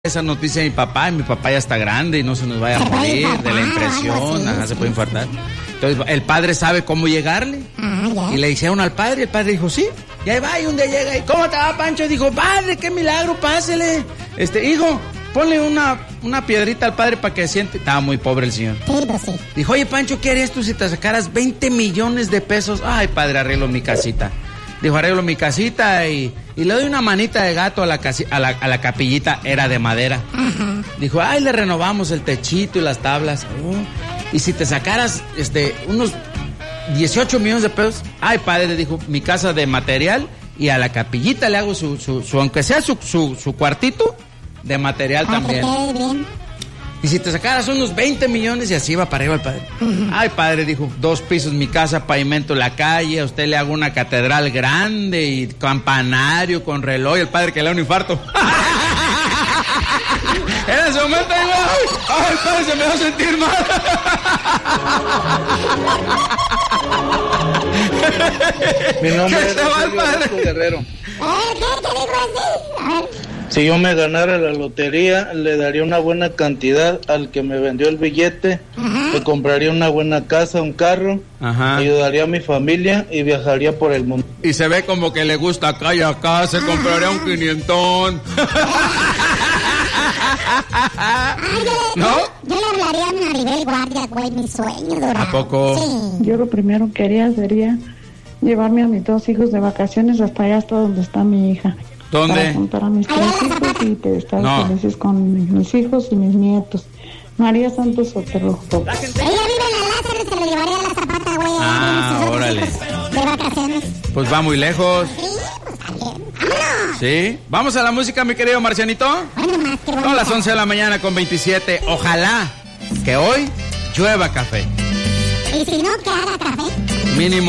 esa noticia a mi papá ya está grande y no se nos vaya a morir de la impresión, se puede infartar. Entonces el padre sabe cómo llegarle y le dijeron al padre, el padre dijo, sí, y ahí va, y un día llega y, ¿cómo te va, Pancho? Dijo, padre, qué milagro, pásele. Hijo, ponle una piedrita al padre para que siente. Estaba muy pobre el señor. Sí. Dijo, oye, Pancho, ¿qué harías tú si te sacaras 20 millones de pesos? Ay, padre, arreglo mi casita. Dijo, arreglo mi casita y le doy una manita de gato a la capillita, era de madera. Dijo, ay, le renovamos el techito y las tablas. Y si te sacaras unos 18 millones de pesos, ay, padre, le dijo, mi casa de material y a la capillita le hago su aunque sea su cuartito, de material también. Y si te sacaras unos 20 millones y así iba para arriba el padre. Ay, padre, dijo, 2 pisos mi casa, pavimento la calle, a usted le hago una catedral grande y campanario con reloj, y el padre que le da un infarto. En ese momento digo, ay, padre, se me va a sentir mal. Mi nombre es Vasco Guerrero. Si yo me ganara la lotería, le daría una buena cantidad al que me vendió el billete, le compraría una buena casa, un carro, ayudaría a mi familia y viajaría por el mundo. Y se ve como que le gusta acá y acá, se compraría un 500. ¿No? Yo le hablaría a Maribel Guardia, güey, mi sueño dorado. ¿A poco? Sí. Yo lo primero que haría sería llevarme a mis 2 hijos de vacaciones hasta allá, hasta donde está mi hija. ¿Dónde? Para juntar a mis 3 hijos y estar felices con mis hijos y mis nietos. María Santos Sotero. Ella vive en la Lázaro y se lo llevaría a la Zapata, güey. Órale. De vacaciones. Pues va muy lejos. Sí, pues también. ¡Vámonos! ¿Sí? ¿Vamos a la música, mi querido Marcianito? Bueno, más que bueno. Son las 11 de la mañana con 27. Ojalá que hoy llueva café. Y si no, que haga café. Mínimo.